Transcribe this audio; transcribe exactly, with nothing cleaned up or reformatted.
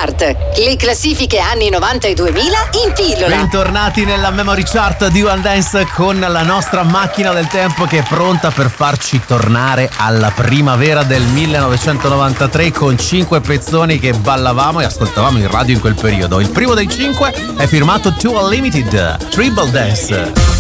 Chart, le classifiche anni novanta e duemila in pillola. Bentornati nella Memory Chart di One Dance con la nostra macchina del tempo che è pronta per farci tornare alla primavera del millenovecentonovantatré con cinque pezzoni che ballavamo e ascoltavamo in radio in quel periodo. Il primo dei cinque è firmato Too Unlimited, Tribal Dance.